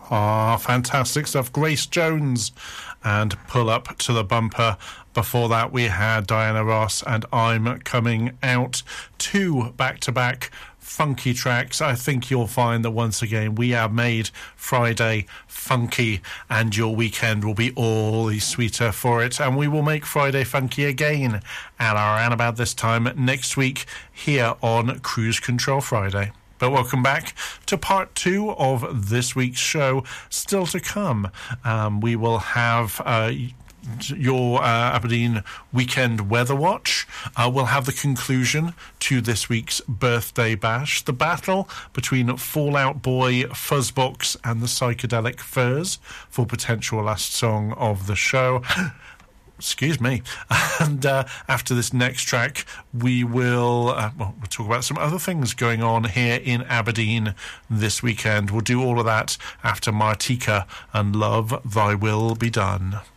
Fantastic stuff. Grace Jones and Pull Up to the Bumper. Before that, we had Diana Ross and I'm Coming Out. 2 back-to-back funky tracks. I think you'll find that once again we have made Friday funky, and your weekend will be all the sweeter for it. And we will make Friday funky again at around about this time next week here on Cruise Control Friday. But welcome back to part 2 of this week's show. Still to come, we will have your Aberdeen Weekend Weather Watch. We'll have the conclusion to this week's Birthday Bash, the battle between Fall Out Boy, Fuzzbox and the Psychedelic Furs for potential last song of the show. Excuse me. And after this next track, we will we'll talk about some other things going on here in Aberdeen this weekend. We'll do all of that after Martika and Love Thy Will Be Done.